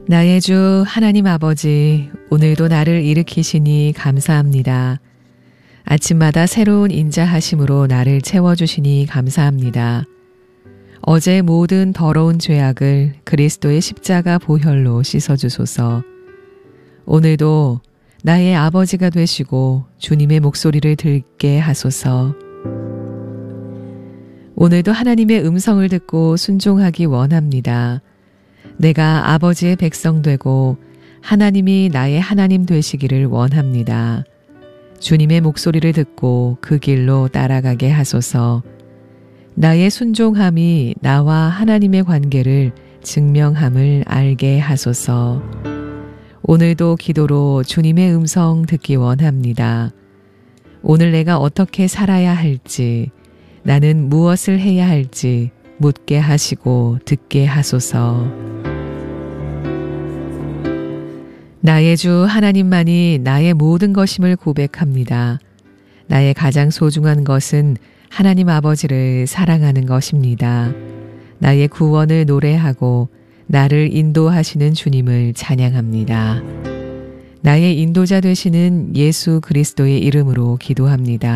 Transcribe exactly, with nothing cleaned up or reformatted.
나의 주 하나님 아버지, 오늘도 나를 일으키시니 감사합니다. 아침마다 새로운 인자하심으로 나를 채워주시니 감사합니다. 어제 모든 더러운 죄악을 그리스도의 십자가 보혈로 씻어주소서. 오늘도 나의 아버지가 되시고 주님의 목소리를 듣게 하소서. 오늘도 하나님의 음성을 듣고 순종하기 원합니다. 내가 아버지의 백성 되고 하나님이 나의 하나님 되시기를 원합니다. 주님의 목소리를 듣고 그 길로 따라가게 하소서. 나의 순종함이 나와 하나님의 관계를 증명함을 알게 하소서. 오늘도 기도로 주님의 음성 듣기 원합니다. 오늘 내가 어떻게 살아야 할지, 나는 무엇을 해야 할지 묻게 하시고 듣게 하소서. 나의 주 하나님만이 나의 모든 것임을 고백합니다. 나의 가장 소중한 것은 하나님 아버지를 사랑하는 것입니다. 나의 구원을 노래하고 나를 인도하시는 주님을 찬양합니다. 나의 인도자 되시는 예수 그리스도의 이름으로 기도합니다.